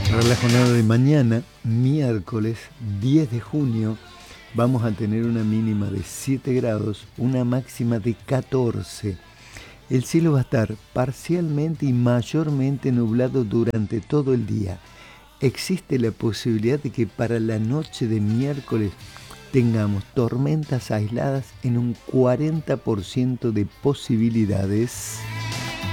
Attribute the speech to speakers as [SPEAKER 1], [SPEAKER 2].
[SPEAKER 1] Para la jornada de mañana, miércoles 10 de junio, vamos a tener una mínima de 7 grados, una máxima de 14. El cielo va a estar parcialmente y mayormente nublado durante todo el día. Existe la posibilidad de que para la noche de miércoles tengamos tormentas aisladas en un 40% de posibilidades.